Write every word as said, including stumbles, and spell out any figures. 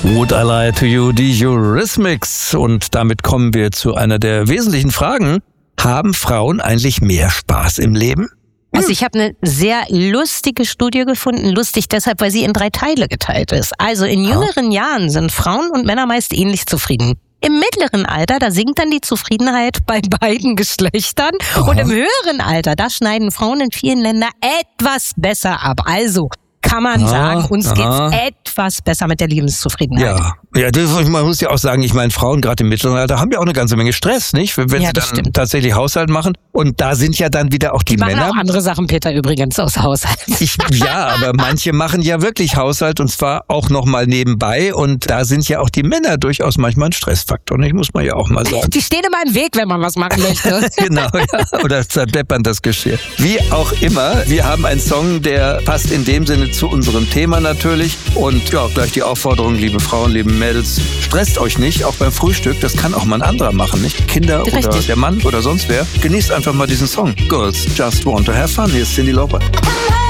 Would I Lie to You, die Eurythmics. Und damit kommen wir zu einer der wesentlichen Fragen. Haben Frauen eigentlich mehr Spaß im Leben? Also ich habe eine sehr lustige Studie gefunden. Lustig deshalb, weil sie in drei Teile geteilt ist. Also in jüngeren Jahren sind Frauen und Männer meist ähnlich zufrieden. Im mittleren Alter, da sinkt dann die Zufriedenheit bei beiden Geschlechtern. Aha. Und im höheren Alter, da schneiden Frauen in vielen Ländern etwas besser ab. Also kann man ah, sagen, uns aha. geht's etwas besser mit der Lebenszufriedenheit. Ja, ja, das, man muss ja auch sagen, ich meine, Frauen gerade im mittleren Alter haben ja auch eine ganze Menge Stress, nicht? Wenn ja, sie dann stimmt. tatsächlich Haushalt machen. Und da sind ja dann wieder auch die, die Männer. Machen auch andere Sachen, Peter, übrigens, aus Haushalt. Ich, ja, aber manche machen ja wirklich Haushalt und zwar auch nochmal nebenbei. Und da sind ja auch die Männer durchaus manchmal ein Stressfaktor, nicht? Muss man ja auch mal sagen. Die stehen immer im Weg, wenn man was machen möchte. Genau, ja. Oder zerdeppern das Geschirr. Wie auch immer, wir haben einen Song, der passt in dem Sinne zu unserem Thema natürlich. Und ja, gleich die Aufforderung, liebe Frauen, liebe Mädels, stresst euch nicht, auch beim Frühstück. Das kann auch mal ein anderer machen, nicht? Kinder Richtig. Oder der Mann oder sonst wer. Genießt einfach mal diesen Song. Girls Just Want to Have Fun. Hier ist Cyndi Lauper.